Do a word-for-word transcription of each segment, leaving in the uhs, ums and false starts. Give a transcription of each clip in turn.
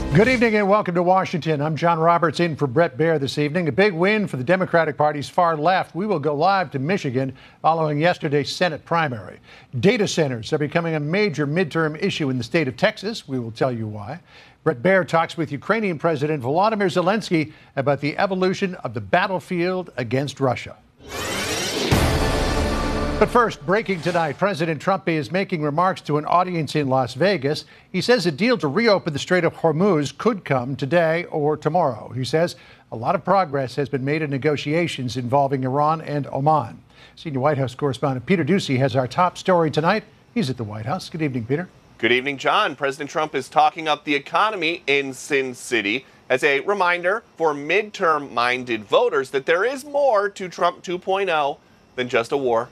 Good evening and welcome to Washington. I'm John Roberts in for Bret Baier this evening. A big win for the Democratic Party's far left. We will go live to Michigan following yesterday's Senate primary. Data centers are becoming a major midterm issue in the state of Texas. We will tell you why. Bret Baier talks with Ukrainian President Volodymyr Zelensky about the evolution of the battlefield against Russia. But first, breaking tonight, President Trump is making remarks to an audience in Las Vegas. He says a deal to reopen the Strait of Hormuz could come today or tomorrow. He says a lot of progress has been made in negotiations involving Iran and Oman. Senior White House correspondent Peter Doocy has our top story tonight. He's at the White House. Good evening, Peter. Good evening, John. President Trump is talking up the economy in Sin City as a reminder for midterm-minded voters that there is more to Trump two point oh than just a war.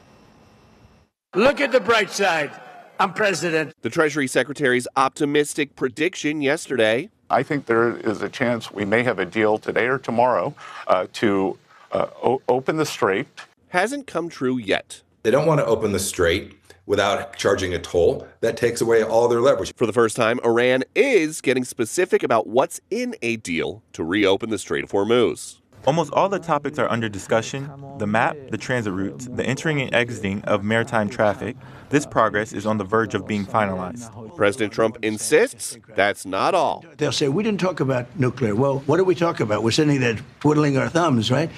Look at the bright side. I'm president. The Treasury Secretary's optimistic prediction yesterday. I think there is a chance we may have a deal today or tomorrow uh, to uh, o- open the strait. Hasn't come true yet. They don't want to open the strait without charging a toll. That takes away all their leverage. For the first time, Iran is getting specific about what's in a deal to reopen the Strait of Hormuz. Almost all the topics are under discussion: the map, the transit routes, the entering and exiting of maritime traffic. This progress is on the verge of being finalized. President Trump insists that's not all. They'll say, we didn't talk about nuclear. Well, what did we talk about? We're sitting there twiddling our thumbs, right?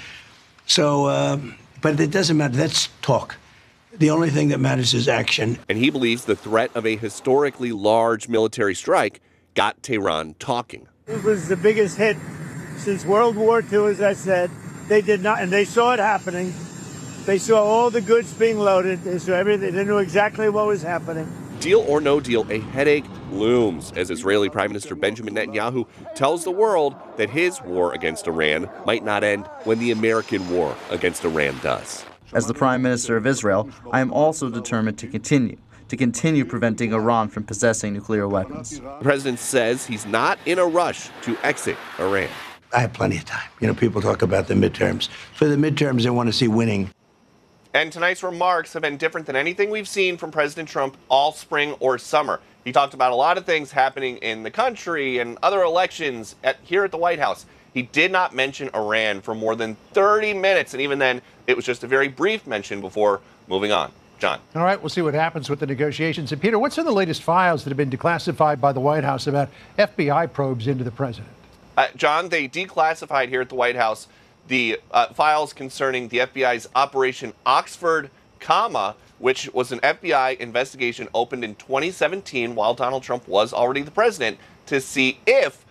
So, uh, but it doesn't matter. That's talk. The only thing that matters is action. And he believes the threat of a historically large military strike got Tehran talking. It was the biggest hit since World War Two, as I said. They did not, and they saw it happening. They saw all the goods being loaded. They saw everything. They knew exactly what was happening. Deal or no deal, a headache looms as Israeli Prime Minister Benjamin Netanyahu tells the world that his war against Iran might not end when the American war against Iran does. As the Prime Minister of Israel, I am also determined to continue, to continue preventing Iran from possessing nuclear weapons. The president says he's not in a rush to exit Iran. I have plenty of time. You know, people talk about the midterms. For the midterms, they want to see winning. And tonight's remarks have been different than anything we've seen from President Trump all spring or summer. He talked about a lot of things happening in the country and other elections at, here at the White House. He did not mention Iran for more than thirty minutes, and even then, it was just a very brief mention before moving on. John. All right, we'll see what happens with the negotiations. And Peter, what's in the latest files that have been declassified by the White House about F B I probes into the president? Uh, John, they declassified here at the White House the uh, files concerning the F B I's Operation Oxford Comma, which was an F B I investigation opened in twenty seventeen while Donald Trump was already the president to see if